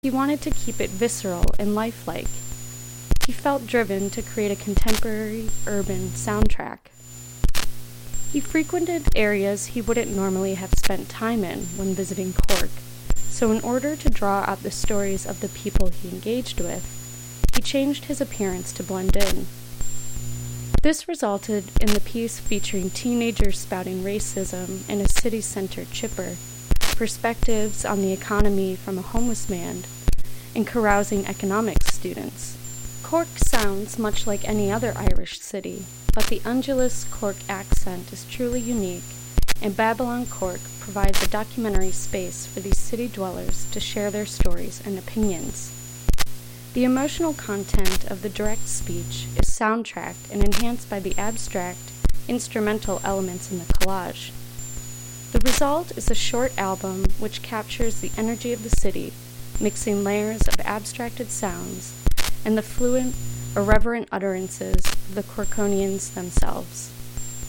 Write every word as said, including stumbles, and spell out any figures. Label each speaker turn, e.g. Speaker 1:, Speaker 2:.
Speaker 1: He wanted to keep it visceral and lifelike. He felt driven to create a contemporary urban soundtrack. He frequented areas he wouldn't normally have spent time in when visiting Cork, so in order to draw out the stories of the people he engaged with, he changed his appearance to blend in. This resulted in the piece featuring teenagers spouting racism in a city-centered chipper, perspectives on the economy from a homeless man, and carousing economics students. Cork sounds much like any other Irish city, but the undulous Cork accent is truly unique, and Babylon Cork provides a documentary space for these city dwellers to share their stories and opinions. The emotional content of the direct speech is soundtracked and enhanced by the abstract, instrumental elements in the collage. The result is a short album which captures the energy of the city, mixing layers of abstracted sounds and the fluent, irreverent utterances of the Corkonians themselves.